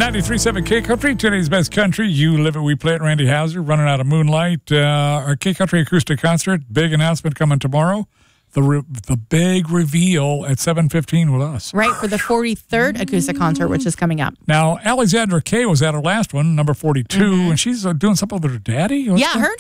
93.7 K Country, today's best country. You live it, we play it. Randy Hauser, running out of Moonlight. Our K Country acoustic concert, big announcement coming tomorrow. The big reveal at 7:15 with us. Right, for the 43rd acoustic concert, which is coming up. Now, Alexandra Kay was at her last one, number 42, and she's doing something with her daddy? Yeah, her